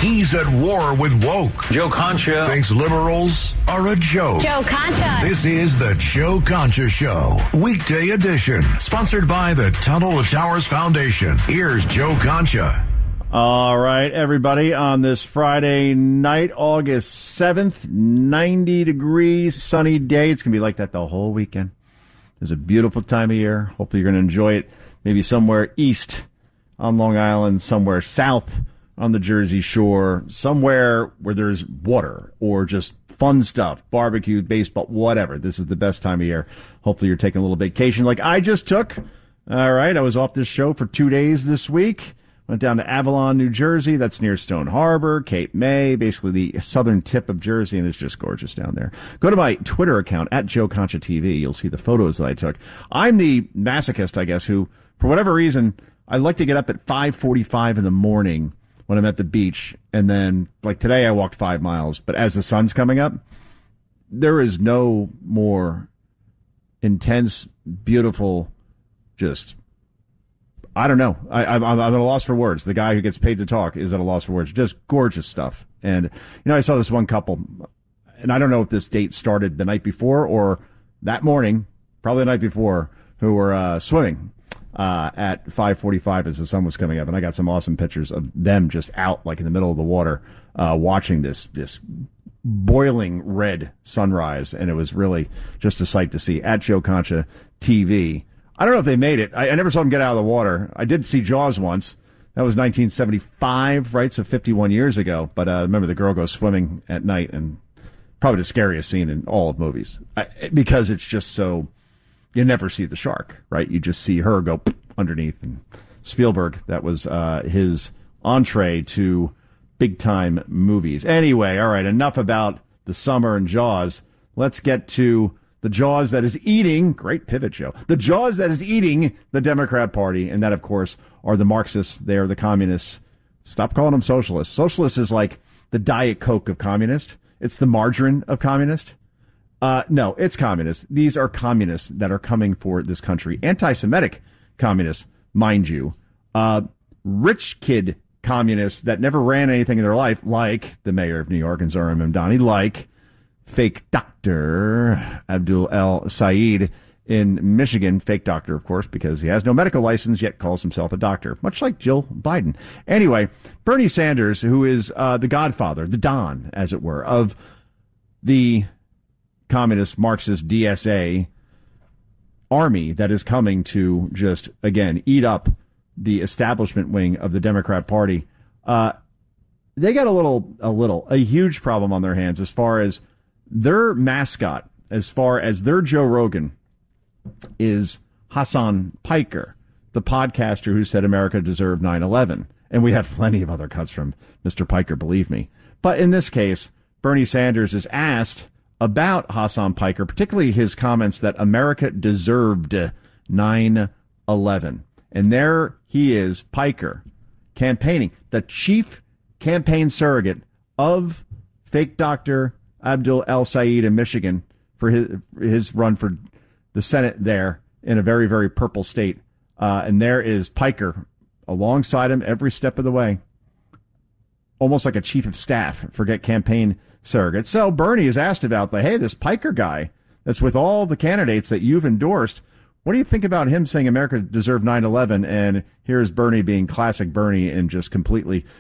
He's at war with woke. Joe Concha thinks liberals are a joke. Joe Concha. This is the Joe Concha Show, weekday edition, sponsored by the Tunnel to Towers Foundation. Here's Joe Concha. All right, everybody, on this Friday night, August 7th, 90 degrees, sunny day. It's going to be like that the whole weekend. It's a beautiful time of year. Hopefully you're going to enjoy it. Maybe somewhere east on Long Island, somewhere south on the Jersey Shore, somewhere where there's water or just fun stuff, barbecue, baseball, whatever. This is the best time of year. Hopefully you're taking a little vacation like I just took. All right, I was off this show for 2 days this week. Went down to Avalon, New Jersey. That's near Stone Harbor, Cape May, basically the southern tip of Jersey, and it's just gorgeous down there. Go to my Twitter account, at Joe Concha TV. You'll see the photos that I took. I'm the masochist, I guess, who, for whatever reason, I like to get up at 5:45 in the morning when I'm at the beach, and then, like today, I walked 5 miles. But as the sun's coming up, there is no more intense, beautiful, just... I don't know. I'm at a loss for words. The guy who gets paid to talk is at a loss for words. Just gorgeous stuff. And, I saw this one couple, and I don't know if this date started the night before or that morning, probably the night before, who were swimming at 5:45 as the sun was coming up. And I got some awesome pictures of them just out, like in the middle of the water, watching this boiling red sunrise. And it was really just a sight to see. At Joe Concha TV. I don't know if they made it. I never saw them get out of the water. I did see Jaws once. That was 1975, right? So 51 years ago. But remember, the girl goes swimming at night, and probably the scariest scene in all of movies. Because it's just so, you never see the shark, right? You just see her go underneath. And Spielberg, that was his entree to big-time movies. Anyway, all right, enough about the summer and Jaws. Let's get to the Jaws that is eating, great pivot, Joe, the Jaws that is eating the Democrat Party, and that, of course, are the Marxists. They are the communists. Stop calling them socialists. Socialist is like the Diet Coke of communist. It's the margarine of communist. No, it's communist. These are communists that are coming for this country. Anti-Semitic communists, mind you. Rich kid communists that never ran anything in their life, like the mayor of New York and Zohran Mamdani, like fake doctor Abdul El Sayed in Michigan. Fake doctor, of course, because he has no medical license, yet calls himself a doctor, much like Jill Biden. Anyway, Bernie Sanders, who is the godfather, the Don, as it were, of the communist Marxist DSA army that is coming to just, again, eat up the establishment wing of the Democrat Party. They got a huge problem on their hands as far as their mascot, as far as their Joe Rogan, is Hassan Piker, the podcaster who said America deserved 9/11. And we have plenty of other cuts from Mr. Piker, believe me. But in this case, Bernie Sanders is asked about Hassan Piker, particularly his comments that America deserved 9/11. And there he is, Piker, campaigning, the chief campaign surrogate of fake doctor Abdul El Sayed in Michigan for his run for the Senate there in a very, very purple state. And there is Piker alongside him every step of the way, almost like a chief of staff, forget campaign surrogate. So Bernie is asked about this Piker guy that's with all the candidates that you've endorsed. What do you think about him saying America deserved 9/11? And here's Bernie being classic Bernie and just completely